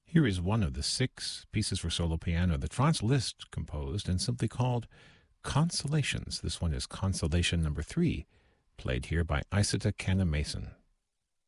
Here is one of the 6 pieces for solo piano that Franz Liszt composed and simply called Consolations. This one is Consolation number 3, played here by Isata Canna Mason.